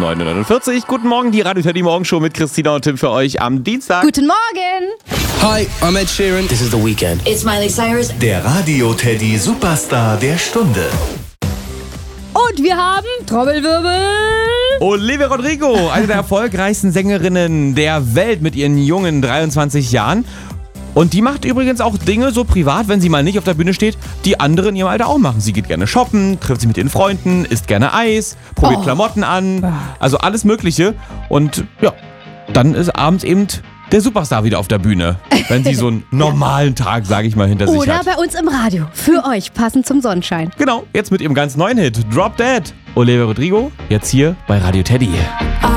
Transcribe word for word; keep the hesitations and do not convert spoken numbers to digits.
neun Uhr neunundvierzig. Guten Morgen, die Radio Teddy Morgenshow mit Christina und Tim für euch am Dienstag. Guten Morgen. Hi, I'm Ed Sheeran. This is The Weeknd. It's Miley Cyrus. Der Radio Teddy Superstar der Stunde. Und wir haben Trommelwirbel. Olivia Rodrigo, eine der erfolgreichsten Sängerinnen der Welt mit ihren jungen dreiundzwanzig Jahren. Und die macht übrigens auch Dinge so privat, wenn sie mal nicht auf der Bühne steht, die andere in ihrem Alter auch machen. Sie geht gerne shoppen, trifft sich mit ihren Freunden, isst gerne Eis, probiert Oh. Klamotten an, also alles Mögliche. Und ja, dann ist abends eben der Superstar wieder auf der Bühne, wenn sie so einen normalen Tag, sage ich mal, hinter sich Oder hat. bei uns im Radio. Für euch, passend zum Sonnenschein. Genau, jetzt mit ihrem ganz neuen Hit, Drop Dead. Olivia Rodrigo, jetzt hier bei Radio Teddy.